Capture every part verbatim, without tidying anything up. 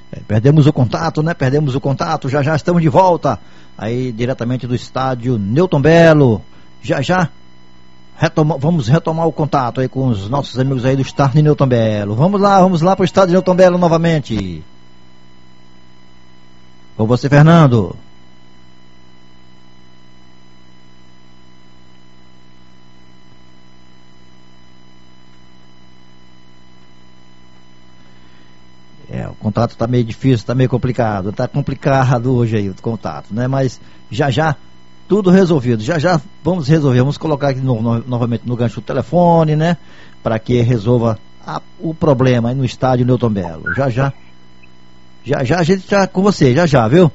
É, perdemos o contato, né? Perdemos o contato. Já já estamos de volta. Aí, diretamente do estádio Newton Belo. Já já retoma, vamos retomar o contato aí com os nossos amigos aí do estádio Newton Belo. Vamos lá, vamos lá para o estádio Newton Belo novamente. Com você, Fernando. É, o contato está meio difícil, está meio complicado, está complicado hoje aí o contato, né? Mas já já tudo resolvido, já já vamos resolver, vamos colocar aqui no, no, novamente no gancho o telefone, né? Para que resolva a, o problema aí no estádio Newton Belo. Já já, já já a gente está com você, já já, viu?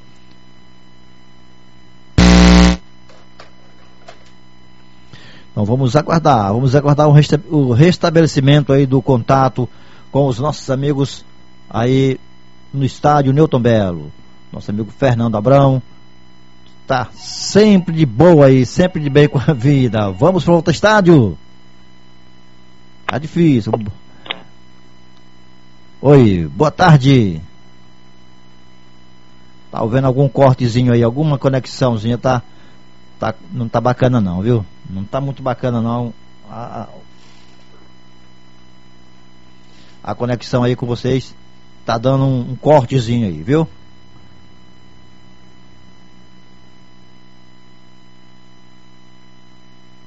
Então vamos aguardar, vamos aguardar o, resta, o restabelecimento aí do contato com os nossos amigos aí no estádio Newton Belo. Nosso amigo Fernando Abrão tá sempre de boa aí, sempre de bem com a vida. Vamos para outro estádio. Tá difícil. Oi, boa tarde. Tá vendo algum cortezinho aí, alguma conexãozinha, tá, tá não tá bacana não, viu? Não tá muito bacana não. A, a conexão aí com vocês tá dando um, um cortezinho aí, viu?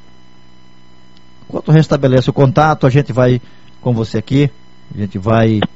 Enquanto restabelece o contato, a gente vai com você aqui, a gente vai